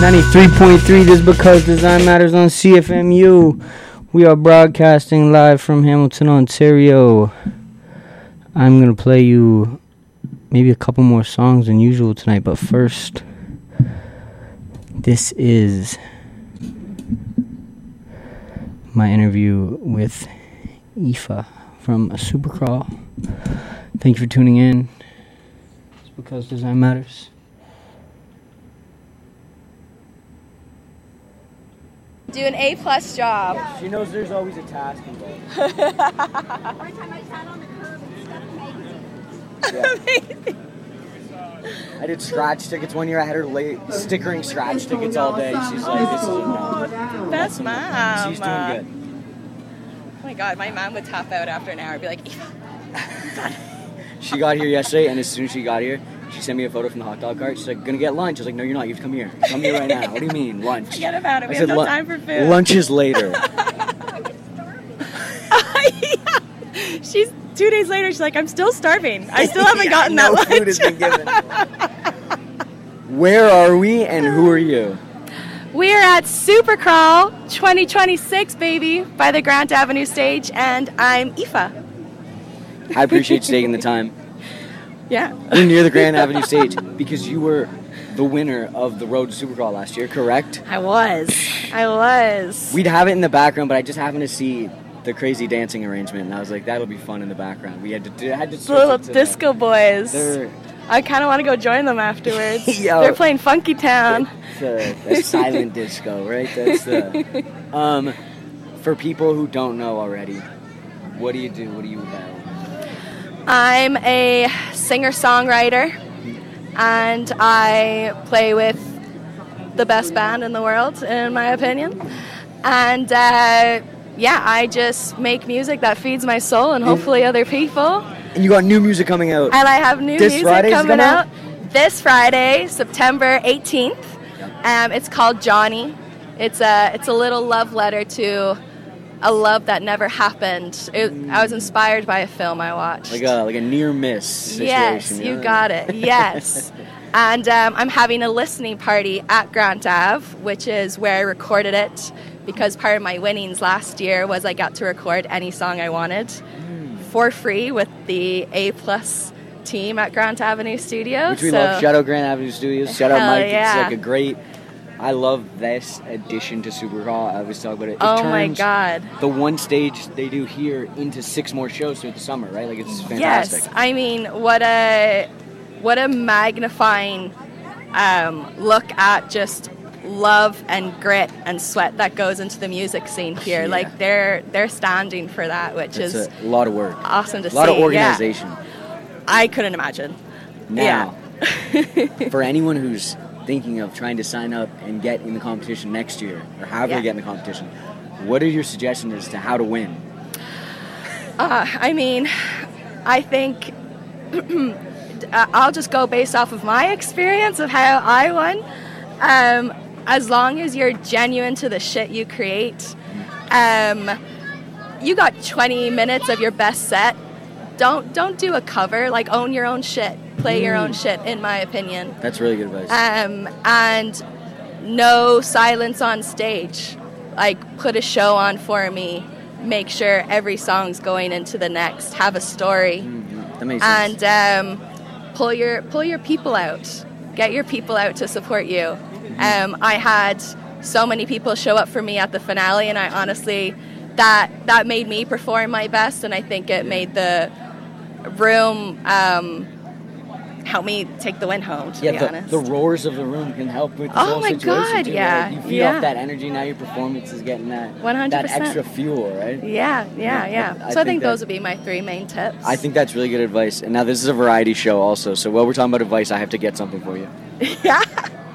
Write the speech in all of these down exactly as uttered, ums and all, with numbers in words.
ninety-three point three, this because Design Matters on C F M U. We are broadcasting live from Hamilton, Ontario. I'm going to play you maybe a couple more songs than usual tonight, but first, this is my interview with Aoife from Supercrawl. Thank you for tuning in. It's because Design Matters. Do an A plus job. She knows there's always a task involved. Every time I sat on the curb and stuff magazines. Yeah. I did scratch tickets one year. I had her lay stickering scratch tickets all day. She's like, this is enough. Best mom. She's doing good. Oh my god, my mom would tap out after an hour and be like, She got here yesterday, and as soon as she got here, she sent me a photo from the hot dog cart. She's like, gonna get lunch. I was like, no, you're not. You have to come here. Come here right now. What do you mean, lunch? Forget about it. We I have said, no time for food. Lunch is later. Yeah. She's two days later. She's like, I'm still starving. I still haven't Yeah, gotten no that food lunch. has been given. Where are we, and who are you? We're at Supercrawl twenty twenty-six, baby, by the Grant Avenue stage, and I'm Aoife. I appreciate you taking the time. Yeah. You're near the Grand Avenue stage because you were the winner of the Road to Supercrawl last year, correct? I was. I was. We'd have it in the background, but I just happened to see the crazy dancing arrangement, and I was like, that'll be fun in the background. We had to do, had to The switch little it to disco boys. They're, I kind of want to go join them afterwards. Yo. They're playing Funky Town. it's a, a silent disco, right? That's the. Um, for people who don't know already, what do you do? What are you about? I'm a singer-songwriter, and I play with the best band in the world, in my opinion. And uh, yeah, I just make music that feeds my soul and hopefully other people. And you got new music coming out. And I have new This music Friday's coming gonna- out this Friday, September eighteenth. Um, it's called Johnny. It's a it's a little love letter to a love that never happened. It, I was inspired by a film I watched. Like a like a near miss situation. Yes, you yeah. got it. Yes. And um, I'm having a listening party at Grant Ave, which is where I recorded it, because part of my winnings last year was I got to record any song I wanted mm. for free with the A plus team at Grant Avenue Studios. Which we so, love. Shout out Grant Avenue Studios. Shout out hell Mike. yeah. It's like a great. I love this addition to Supercrawl. I always talk about it. It oh my turns god. the one stage they do here into six more shows through the summer, right? Like it's fantastic. Yes, I mean, what a what a magnifying um, look at just love and grit and sweat that goes into the music scene here. Yeah. Like they're they're standing for that, which It's is a lot of work. awesome to see. A lot of Yeah. organization. I couldn't imagine. Now, Yeah. for anyone who's thinking of trying to sign up and get in the competition next year, or however Yeah. to get in the competition, what are your suggestions as to how to win? Uh, I mean, I think I'll just go based off of my experience of how I won. Um, as long as you're genuine to the shit you create, um, you got twenty minutes of your best set. Don't don't do a cover. Like, own your own shit. Play mm. your own shit, in my opinion. That's really good advice. Um, and no silence on stage. Like, put a show on for me. Make sure every song's going into the next. Have a story. Mm, that makes sense. And um, pull your pull your people out. Get your people out to support you. Um, I had so many people show up for me at the finale, and I honestly, that that made me perform my best, and I think it made the room um, help me take the win home, to yeah, be the, honest. the roars of the room can help with this Oh whole my situation God, too. yeah, Like, you feed yeah. off that energy, now your performance is getting that, one hundred that percent. extra fuel, right? Yeah, yeah, Yeah, yeah. I- I so I think think that- those would be my three main tips. I think that's really good advice. And now this is a variety show also, so while we're talking about advice, I have to get something for you. Yeah.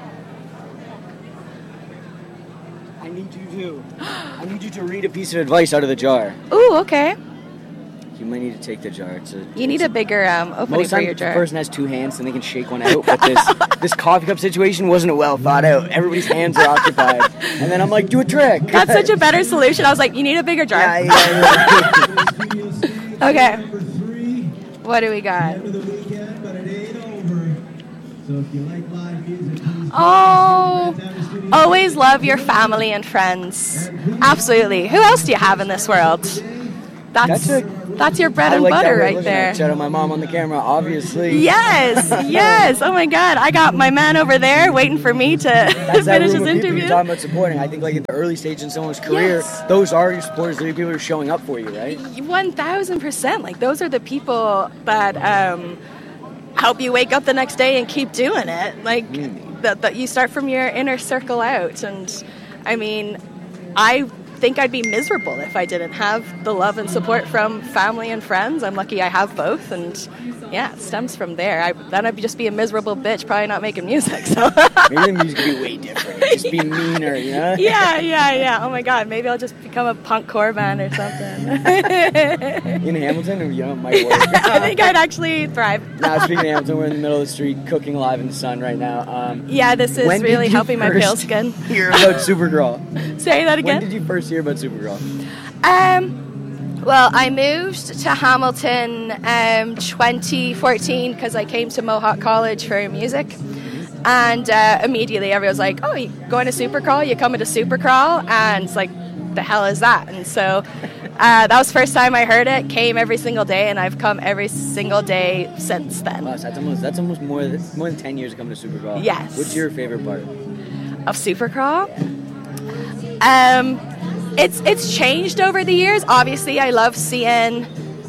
I need you to, I need you to read a piece of advice out of the jar. Ooh, okay. You might need to take the jar. It's a, You need it's a bigger um, opening Most for times your the jar. person has two hands and they can shake one out, but this this coffee cup situation wasn't well thought out. Everybody's hands are occupied. And then I'm like, do a trick. That's such a better solution. I was like, you need a bigger jar. Yeah, yeah, yeah. Okay. What do we got? Oh, always love your family and friends. Absolutely. Who else do you have in this world? That's That's a- that's your bread I and like butter that way of right looking at there. it. Shout out my mom on the camera, obviously. Yes, yes. Oh my God, I got my man over there waiting for me to That's that finish room his of people interview. you're talking about supporting. I think like at the early stage in someone's career, Yes. those are your supporters. They're the people who are showing up for you, right? One thousand percent. Like those are the people that um, help you wake up the next day and keep doing it. Like Mm. that, that you start from your inner circle out. And I mean, I think I'd be miserable if I didn't have the love and support from family and friends. I'm lucky I have both, and yeah, it stems from there. I, then I'd just be a miserable bitch, probably not making music. So Maybe the music could be way different. It'd just be meaner, you know? yeah, yeah, yeah. Oh my God, maybe I'll just become a punk core band or something. In Hamilton, or you know, it might work. I think I'd actually thrive. Now, speaking of Hamilton, we're in the middle of the street cooking live in the sun right now. Um, Yeah, this is when did really you helping my first pale skin. hear about Supergirl? Say that When again. did you first hear about Supergirl? Um, well, I moved to Hamilton um, twenty fourteen because I came to Mohawk College for music. And uh, immediately everyone's like, oh, you going to Supercrawl? You coming to Supercrawl? And it's like, the hell is that? And so uh, that was the first time I heard it, came every single day, and I've come every single day since then. Wow, so that's almost that's almost more than, more than ten years of coming to Supergirl. Yes. What's your favorite part? Of Supercrawl? Um, it's it's changed over the years. Obviously, I love seeing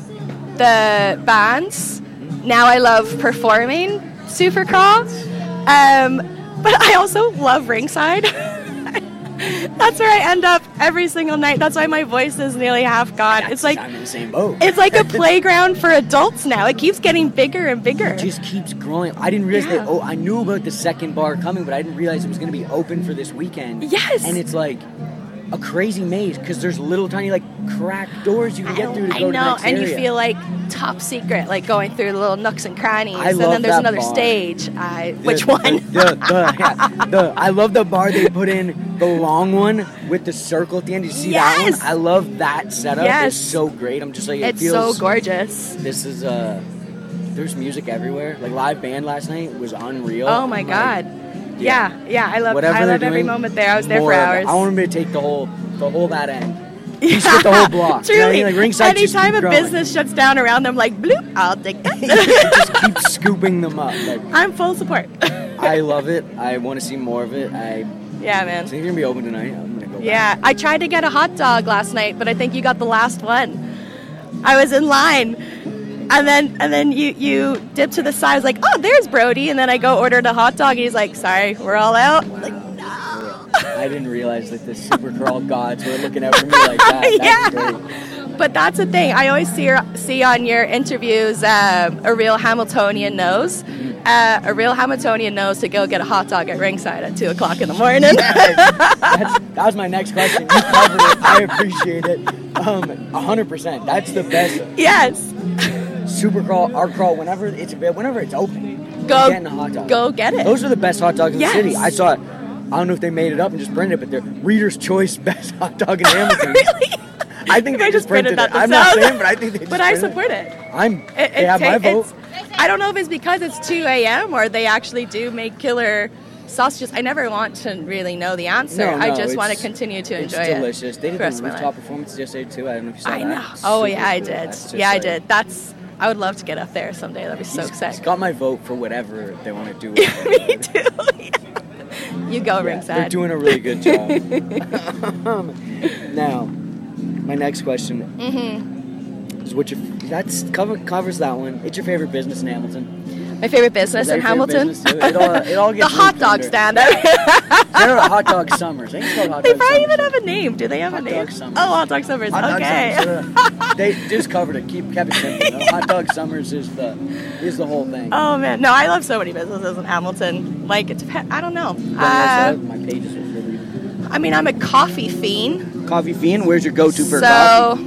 the bands. Now I love performing Supercrawl. Um, but I also love ringside. That's where I end up every single night. That's why my voice is nearly half gone. It's like I'm in the same boat. it's like a playground for adults now. It keeps getting bigger and bigger. It just keeps growing. I didn't realize Yeah. that. Oh, I knew about the second bar coming, but I didn't realize it was going to be open for this weekend. Yes. And it's like a crazy maze because there's little tiny like cracked doors you can I, get through to I go to the know, next and area. you feel like top secret, like going through the little nooks and crannies. I and love then there's that another bar. stage. I, The- which the- one? The, the, yeah, the, I love the bar they put in, the long one with the circle at the end. Did you see that Yes. one? I love that setup. Yes. It's so great. I'm just like, it It's so feels gorgeous. This is uh, there's music everywhere. Like live band last night was unreal. Oh my Like, god. Yeah, yeah. I love. Whatever I they're love every doing, moment there. I was there more for of it. hours. I want them to take the whole, the whole that end. Just get the whole block. Truly. You know what I mean? Like ringside just Anytime keep a growing. business shuts down around them, like bloop, I'll take that. just keep scooping them up. Like I'm full support. I love it. I want to see more of it. I Yeah, think man. you're gonna be open tonight. I'm gonna go. back. Yeah, I tried to get a hot dog last night, but I think you got the last one. I was in line, and then and then you you dip to the side. I was like, oh, there's Brody, and then I go order the hot dog, and he's like, sorry, we're all out. I'm like, I didn't realize that the Supergirl gods were looking out for me like that. That's Yeah. great. But that's the thing. I always see see on your interviews, um, a real Hamiltonian knows. Uh, a real Hamiltonian knows to go get a hot dog at ringside at two o'clock in the morning. That's, that was my next question. You covered it. I appreciate it. Um, a hundred percent. That's the best. Yes. Supercrawl, art crawl, whenever it's whenever it's open. Go- I'm getting a hot dog. go get it. Those are the best hot dogs in Yes. the city. I saw it. I don't know if they made it up and just printed it, but they're Reader's Choice best hot dog in Hamilton. Really? I think they They just printed, that it. I'm not themselves. saying, but I think they just But I printed support it. I'm. It, they have ta- my vote. it's- I don't know if it's because it's two a.m. or they actually do make killer sausages. I never want to really know the answer. No, I no, just want to it's- continue to It's enjoy it. delicious. They did the rest the of my rooftop life. performance yesterday too. I don't know if you saw I that. know. It's Oh super yeah, I cool. did. That's just Yeah, I like- did. That's. I would love to get up there someday. That'd be so He's- sick. he's got my vote for whatever they want to do. Me too. You go Yeah, ringside. they're doing a really good job. Um, now, my next question Mm-hmm. is what your that's cover, covers that one. It's your favorite business in Hamilton. My favorite business Is that in your favorite Hamilton. business, too? It all, it all the gets hot looped dog under. stand. They're hot dog summers. I think it's called hot They dog probably summers. even have a name. Do they have Hot a name? Dog Summers. Oh, hot dog summers. Hot dog Okay. Summers, uh, they just covered it. Keep kept it simple. No, hot dog summers is the is the whole thing. Oh man, no, I love so many businesses in Hamilton. Like it depends. I don't know. What else? Uh, my pages are really I mean, I'm a coffee fiend. coffee fiend. Where's your go-to for so coffee?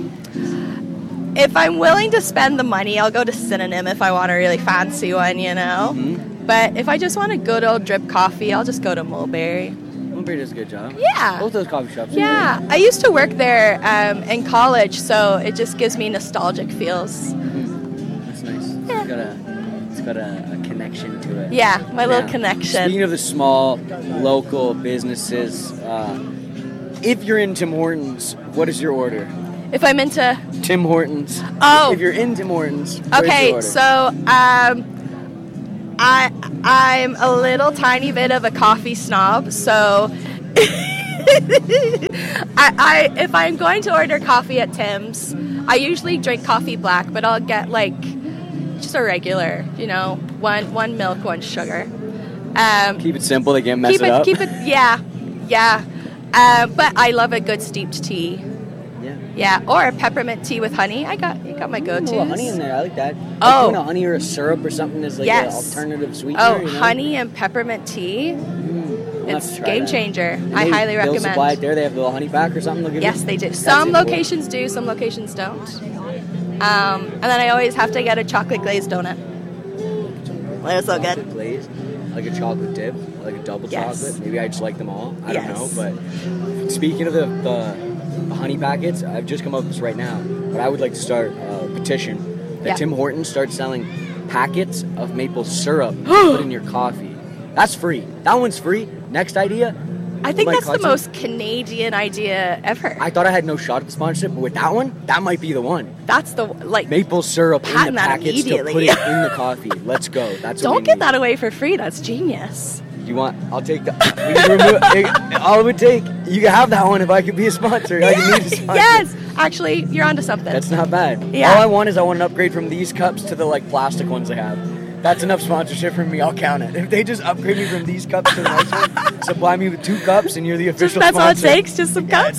if I'm willing to spend the money, I'll go to Synonym if I want a really fancy one, you know. Mm-hmm. But if I just want a good old drip coffee, I'll just go to Mulberry. Mulberry does a good job. Yeah. Both those coffee shops. are Yeah, I used to work there um, in college, so it just gives me nostalgic feels. great. That's nice. Yeah. It's got a it's got a, a connection connection to it. Yeah, my little Now, connection. Speaking of the small local businesses, uh, if you're in Tim Hortons, what is your order? If I'm into... Tim Hortons. Oh. If you're in Tim Hortons, what is your Okay, order? so um, I I'm a little tiny bit of a coffee snob, so I, I if I'm going to order coffee at Tim's, I usually drink coffee black, but I'll get like just a regular, you know, one one milk, one sugar. Um, Keep it simple. They can't mess keep it, it, up. keep it, yeah, yeah. Um, but I love a good steeped tea. Yeah. Yeah, or a peppermint tea with honey. I got, you got my A go-tos. little honey in there. I like that. Oh. Like doing a honey or a syrup or something is like Yes. an alternative sweetener. Oh, you know? honey and peppermint tea. I'll have It's to try game that. changer. And I they- highly They'll recommend. supply it there. They have a little honey pack or something. They'll give Yes, you? they do. That's Some it. locations do, some locations don't. Um, and then I always have to get a chocolate glazed donut. They're so Chocolate good. glaze, like a chocolate dip, like a double Yes. chocolate. Maybe I just like them all. I Yes. don't know. But speaking of the, the, the honey packets, I've just come up with this right now. But I would like to start a petition that Yeah. Tim Hortons starts selling packets of maple syrup to put in your coffee. That's free. That one's free. Next idea. I think Like that's the Hudson? most Canadian idea ever. I thought I had no shot at the sponsorship, but with that one, that might be the one. That's the, like, Maple syrup in Patent the that packets to immediately. put it in the coffee. Let's go. That's what don't we get need. that away for free. That's genius. You want? I'll take that. We can remove, it, all it would take. You can have that one if I could be a sponsor. I can need a sponsor. Yes. Actually, you're onto something. That's not bad. Yeah. All I want is I want an upgrade from these cups to the like plastic ones I have. That's enough sponsorship for me. I'll count it. If they just upgrade me from these cups to the nice one, supply me with two cups, and you're the Just, official that's all it sponsor. takes, just some cups.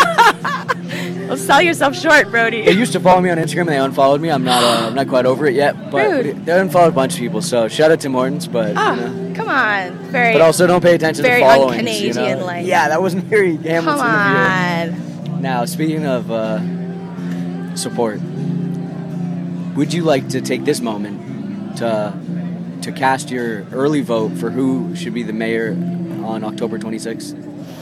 Well, sell yourself short, Brody. They used to follow me on Instagram. They unfollowed me. I'm not. Uh, I'm not quite over it yet. But Rude. they unfollowed a bunch of people. So shout out to Morton's. But Ah, you know. come on. Very. But also don't pay attention very to the followings. un-Canadian, You know? like. Yeah, that wasn't very Hamilton Come of you. on. Now, speaking of uh, support, would you like to take this moment to to cast your early vote for who should be the mayor on October twenty-sixth?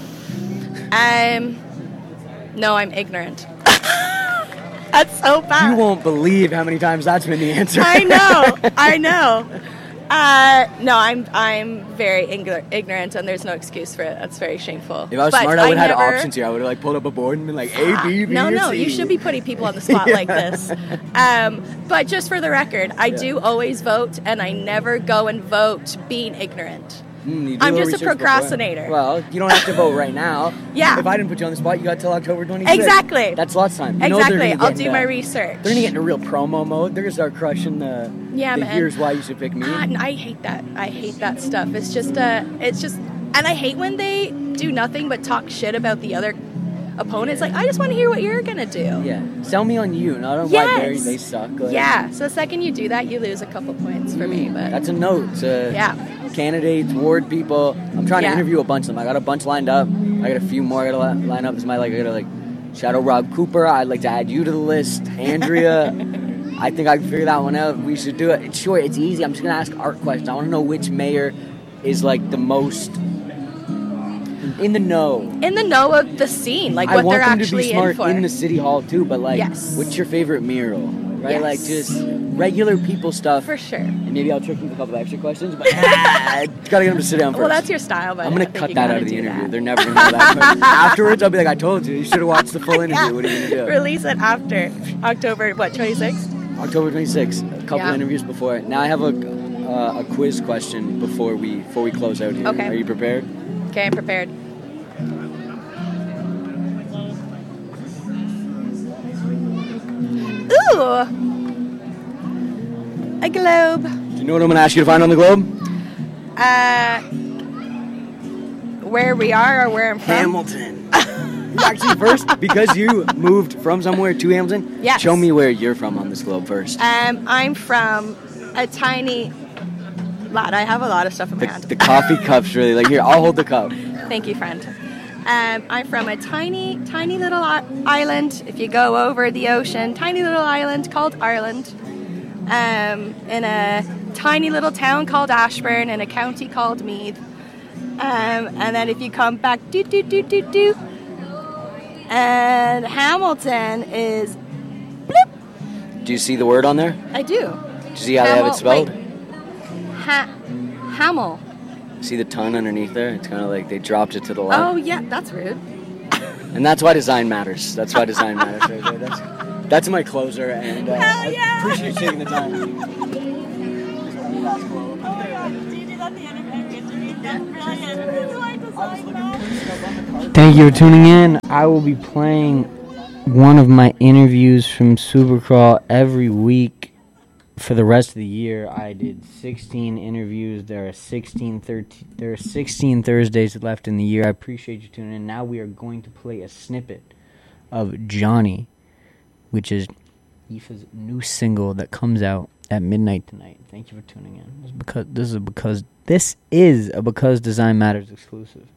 Um, no, I'm ignorant. That's so bad. You won't believe how many times that's been the answer. I know. I know. Uh, no, I'm I'm very ign- ignorant, and there's no excuse for it. That's very shameful. If I was But smart, I would have had never- options here. I would have like pulled up a board and been like A, B, B, No, or no, C. you should be putting people on the spot like this. Um, but just for the record, I Yeah. do always vote, and I never go and vote being ignorant. Mm, you do I'm little just a research before. procrastinator. Well, you don't have to vote right now. Yeah. If I didn't put you on the spot, you got till October twenty-sixth. Exactly. That's lots of time. You know they're Exactly. gonna I'll get do into- my research. They're gonna get into real promo mode. They're gonna start crushing the. Yeah, the man. Here's why you should pick me. Ah, and I hate that. I hate that stuff. It's just uh it's just and I hate when they do nothing but talk shit about the other opponents. Like, I just want to hear what you're gonna do. Yeah, sell me on you, not on Yes. why Barry they suck. Like, Yeah. So the second you do that, you lose a couple points for me. But that's a note to Yeah. candidates, ward people. I'm trying Yeah. to interview a bunch of them. I got a bunch lined up. I got a few more I gotta li- line up. This might like I gotta like Shadow Rob Cooper. I'd like to add you to the list. Andrea. I think I can figure that one out. We should do it. It's short. It's easy. I'm just gonna ask art questions. I want to know which mayor is like the most in the know. in the know of the scene, like I what want they're them to actually be smart in for. in the city hall too. But like, Yes. what's your favorite mural? Right, Yes. like just regular people stuff. For sure. And maybe I'll trick you with a couple of extra questions. But ah, gotta get them to sit down first. Well, that's your style, but I'm I gonna think cut you that gotta out of the do interview. that. They're never gonna know that. Afterwards, I'll be like, I told you. You should have watched the full interview. Yeah. What are you gonna do? Release it after October, what, twenty-sixth? October twenty-sixth. A couple Yeah. interviews before. Now I have a uh, a quiz question before we before we close out here. Okay. Are you prepared? Okay, I'm prepared. Ooh! A globe. Do you know what I'm gonna ask you to find on the globe? Uh, where we are or where I'm from? Hamilton. Actually, first, because you moved from somewhere to Hamilton, Yes. show me where you're from on this globe first. Um, I'm from a tiny lot. I have a lot of stuff in my The, hand. the coffee cup's really like here. I'll hold the cup. Thank you, friend. Um, I'm from a tiny, tiny little i- island. If you go over the ocean, tiny little island called Ireland. Um, in a tiny little town called Ashburn, in a county called Meath. Um, and then if you come back, do do do do do. And Hamilton is bloop. Do you see the word on there? I do. Do you see how they have it Hamil- spelled? wait. Ha- Hamel. See the tongue underneath there? It's kind of like they dropped it to the left. Oh, yeah, that's rude. And that's why design matters. That's why design matters right there. That's, that's my closer, and uh, Hell yeah. I appreciate you taking the time. Oh my god, do you do that the interview? That's brilliant. This is like design matters. Thank you for tuning in. I will be playing one of my interviews from Supercrawl every week for the rest of the year. I did sixteen interviews. There are sixteen, thirteen, there are sixteen Thursdays left in the year. I appreciate you tuning in. Now we are going to play a snippet of Johnny, which is Aoife's new single that comes out at midnight tonight. Thank you for tuning in. This is because this is because this is a Because Design Matters exclusive.